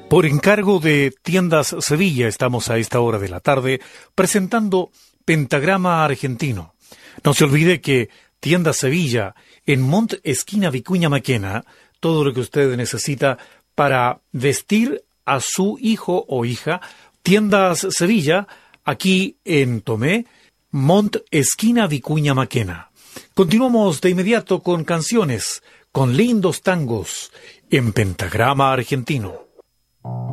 Por encargo de Tiendas Sevilla, estamos a esta hora de la tarde presentando Pentagrama Argentino. No se olvide que Tiendas Sevilla, en Mont Esquina Vicuña Maquena, todo lo que usted necesita para vestir a su hijo o hija. Tiendas Sevilla, aquí en Tomé, Mont Esquina Vicuña Maquena. Continuamos de inmediato con canciones, con lindos tangos, en Pentagrama Argentino.